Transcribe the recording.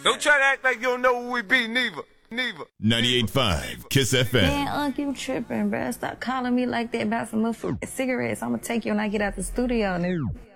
Don't try to act like you don't know who we be, neither. 98.5 Kiss FM. Man, you tripping, bruh. Stop calling me like that about some motherfucking cigarettes. I'm gonna take you when I get out the studio, nigga.